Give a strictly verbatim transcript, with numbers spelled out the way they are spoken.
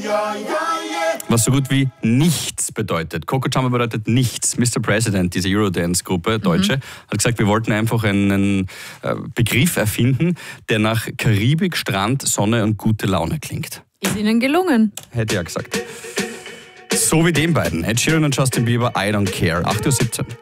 Was so gut wie nichts bedeutet. Coco Jumbo bedeutet nichts. Mister President, diese Eurodance-Gruppe, Deutsche, mhm. hat gesagt, wir wollten einfach einen äh, Begriff erfinden, der nach Karibik, Strand, Sonne und gute Laune klingt. Ist Ihnen gelungen. Hätte ich ja gesagt. So wie den beiden. Ed Sheeran und Justin Bieber, I Don't Care. acht Uhr siebzehn.